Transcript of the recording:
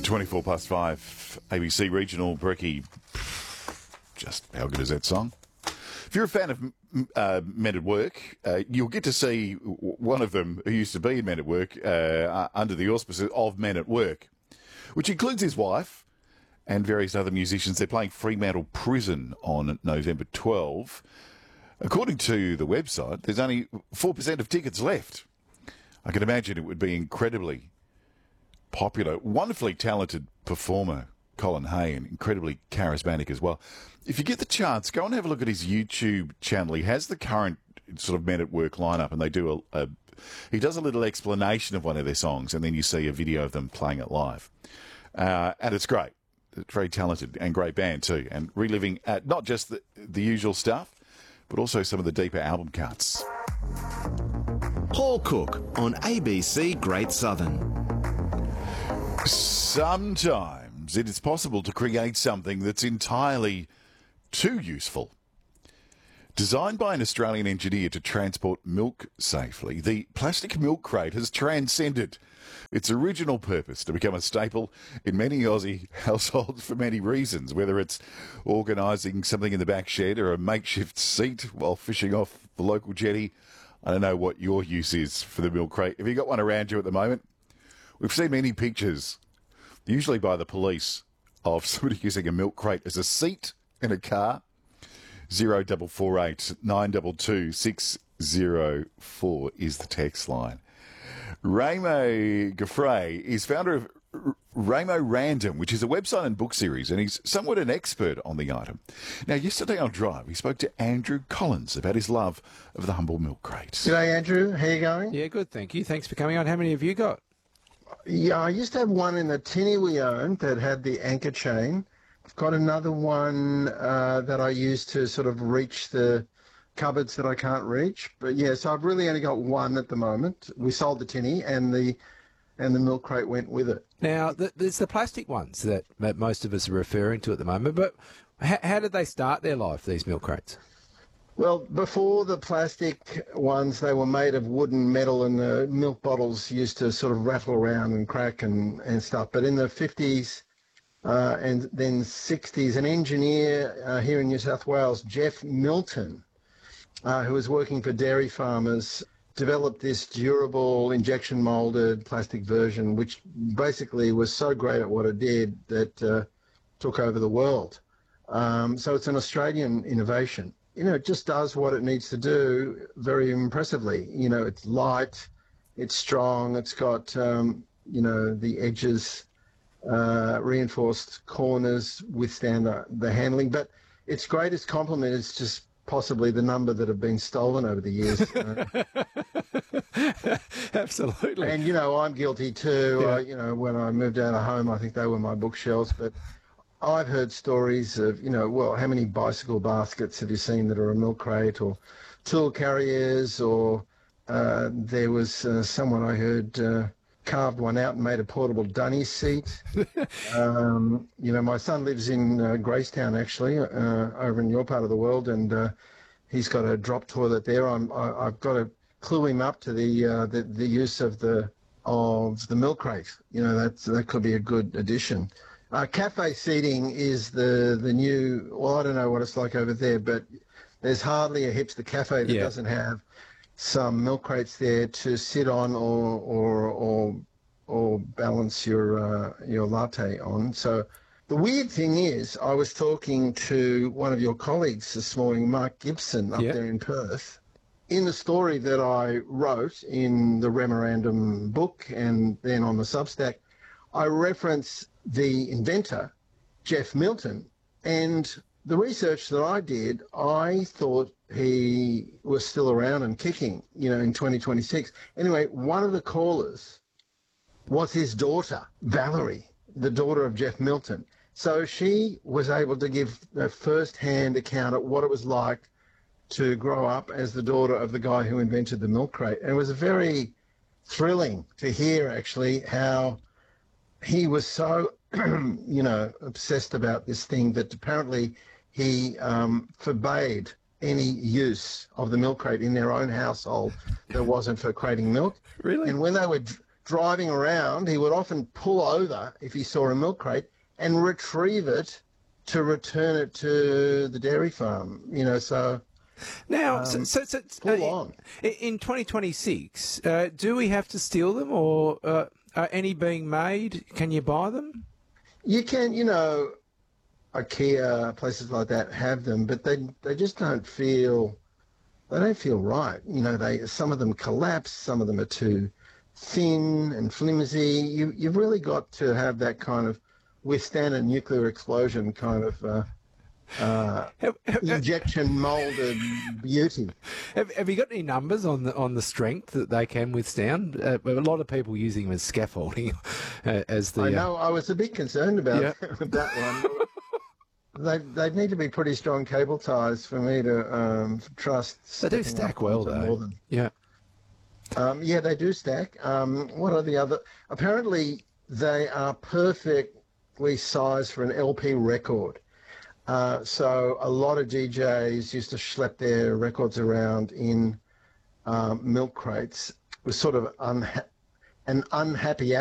24 past 5, ABC Regional Brekkie. Just how good is that song? If you're a fan of Men at Work, you'll get to see one of them who used to be in Men at Work under the auspices of Men at Work, which includes his wife and various other musicians. They're playing Fremantle Prison on November 12. According to the website, there's only 4% of tickets left. I can imagine it would be incredibly popular. Wonderfully talented performer, Colin Hay, and incredibly charismatic as well. If you get the chance, go and have a look at his YouTube channel. He has the current sort of Men at Work lineup, and they do he does a little explanation of one of their songs, and then you see a video of them playing it live. And it's great. It's very talented and great band too, and reliving not just the usual stuff, but also some of the deeper album cuts. Paul Cook on ABC Great Southern. Sometimes it is possible to create something that's entirely too useful. Designed by an Australian engineer to transport milk safely, the plastic milk crate has transcended its original purpose to become a staple in many Aussie households for many reasons, whether it's organising something in the back shed or a makeshift seat while fishing off the local jetty. I don't know what your use is for the milk crate. Have you got one around you at the moment? We've seen many pictures, usually by the police, of somebody using a milk crate as a seat in a car. 0448 922 604 is the text line. Ramo Gaffray is founder of Ramo Random, which is a website and book series, and he's somewhat an expert on the item. Now, yesterday on Drive, he spoke to Andrew Collins about his love of the humble milk crate. G'day, Andrew. How you going? Yeah, good, thank you. Thanks for coming on. How many have you got? Yeah, I used to have one in the tinny we owned that had the anchor chain. I've got another one that I use to sort of reach the cupboards that I can't reach. But yeah, so I've really only got one at the moment. We sold the tinny and the milk crate went with it. Now, there's the plastic ones that most of us are referring to at the moment, but how did they start their life, these milk crates? Well, before the plastic ones, they were made of wood and metal, and the milk bottles used to sort of rattle around and crack and stuff. But in the 50s and then 60s, an engineer here in New South Wales, Jeff Milton, who was working for dairy farmers, developed this durable injection moulded plastic version, which basically was so great at what it did that took over the world. So it's an Australian innovation. You know, it just does what it needs to do very impressively. You know, it's light, it's strong, it's got, the edges, reinforced corners withstand the handling. But its greatest compliment is just possibly the number that have been stolen over the years. Absolutely. And, I'm guilty too. Yeah. When I moved out of home, I think they were my bookshelves. But I've heard stories of, how many bicycle baskets have you seen that are a milk crate, or tool carriers, or there was someone I heard carved one out and made a portable dunny seat. My son lives in Gracetown, actually, over in your part of the world, and he's got a drop toilet there. I've got to clue him up to the use of the milk crate. That could be a good addition. Cafe seating is the new. Well, I don't know what it's like over there, but there's hardly a hipster cafe that doesn't have some milk crates there to sit on or balance your latte on. So the weird thing is, I was talking to one of your colleagues this morning, Mark Gibson, up there in Perth. In the story that I wrote in the memorandum book and then on the Substack, I reference the inventor, Jeff Milton, and the research that I did, I thought he was still around and kicking, in 2026. Anyway, one of the callers was his daughter, Valerie, the daughter of Jeff Milton. So she was able to give a first-hand account of what it was like to grow up as the daughter of the guy who invented the milk crate. And it was very thrilling to hear, actually, how he was so, obsessed about this thing that apparently he forbade any use of the milk crate in their own household that wasn't for crating milk. Really? And when they were driving around, he would often pull over if he saw a milk crate and retrieve it to return it to the dairy farm. So now, full on. In 2026, do we have to steal them, or are any being made? Can you buy them? You can, IKEA, places like that have them, but they just don't feel right. Some of them collapse, some of them are too thin and flimsy. You've really got to have that kind of withstand a nuclear explosion kind of injection molded beauty. Have you got any numbers on the strength that they can withstand? A lot of people using them as scaffolding. As the I know. I was a bit concerned about that one. They'd need to be pretty strong cable ties for me to trust. They do stack well, though. Yeah. Yeah, they do stack. What are the other? Apparently, they are perfectly sized for an LP record. So a lot of DJs used to schlep their records around in milk crates. It was sort of an unhappy